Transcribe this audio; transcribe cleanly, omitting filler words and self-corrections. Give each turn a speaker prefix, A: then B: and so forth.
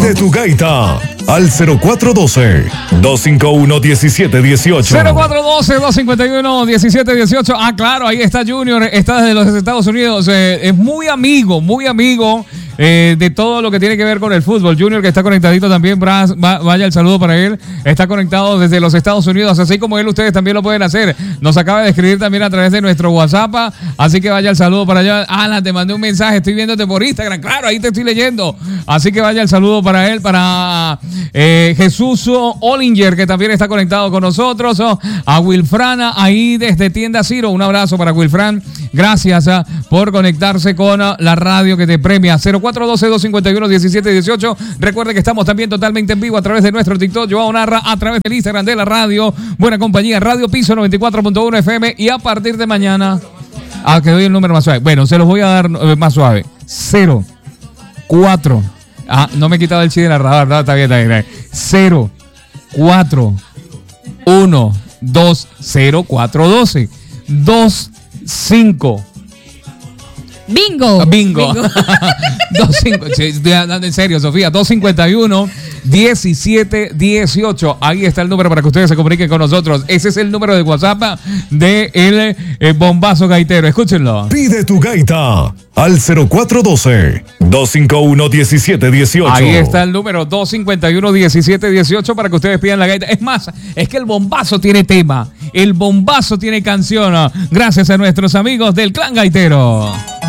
A: Pide tu gaita al 0412-251-1718.
B: 0412-251-1718. Ah, claro, ahí está Junior, está desde los Estados Unidos. Es muy amigo de todo lo que tiene que ver con el fútbol. Junior, que está conectadito también, vaya el saludo para él. Está conectado desde los Estados Unidos, así como él, ustedes también lo pueden hacer. Nos acaba de escribir también a través de nuestro WhatsApp, así que vaya el saludo para allá. Alan, te mandé un mensaje, estoy viéndote por Instagram, claro, ahí te estoy leyendo. Así que vaya el saludo para él, para Jesús Olinger, que también está conectado con nosotros. A Wilfrana, ahí desde Tienda Ciro, un abrazo para Wilfran. Gracias por conectarse con la radio que te premia. 0412-251-1718. Recuerde que estamos también totalmente en vivo a través de nuestro TikTok, Joao Narra, a través del Instagram de la radio Buena Compañía, Radio Piso 94.1 FM. Y a partir de mañana, que doy el número más suave. Bueno, se los voy a dar más suave. 04. No me he quitado el chi de la radar, ¿verdad? Está bien. 0412 25.
C: Bingo.
B: 25. Estoy hablando en serio, Sofía. 251-1718. Ahí está el número para que ustedes se comuniquen con nosotros. Ese es el número de WhatsApp de el Bombazo Gaitero. Escúchenlo.
A: Pide tu gaita al 0412-251-1718.
B: Ahí está el número 251-1718 para que ustedes pidan la gaita. Es más, es que el Bombazo tiene tema. El Bombazo tiene canción. Gracias a nuestros amigos del Clan Gaitero.